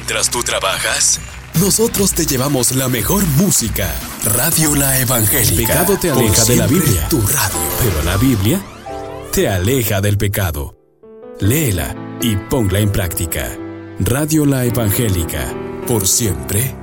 Mientras tú trabajas, nosotros te llevamos la mejor música. Radio La Evangélica. El pecado te aleja de la Biblia, tu radio. Pero la Biblia te aleja del pecado. Léela y ponla en práctica. Radio La Evangélica. Por siempre